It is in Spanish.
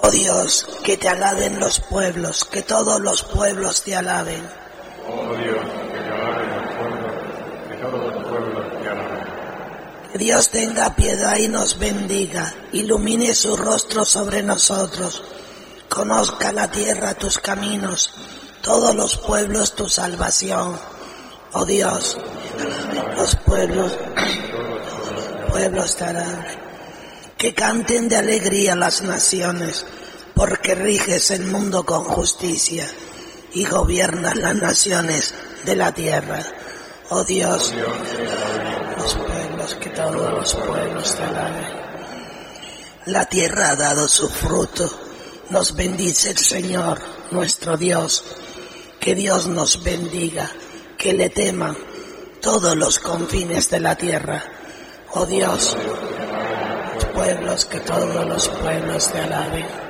Oh Dios, que te alaben los pueblos, que todos los pueblos te alaben. Oh Dios, que te alaben los pueblos, que todos los pueblos te alaben. Que Dios tenga piedad y nos bendiga, ilumine su rostro sobre nosotros, conozca la tierra tus caminos, todos los pueblos tu salvación. Oh Dios, los pueblos te alaben. Que canten de alegría las naciones, porque riges el mundo con justicia y gobiernas las naciones de la tierra. Oh Dios, los pueblos, que todos los pueblos te alaben. La tierra ha dado su fruto, nos bendice el Señor, nuestro Dios. Que Dios nos bendiga, que le teman todos los confines de la tierra. Oh Dios, pueblos, que todos los pueblos te alaben.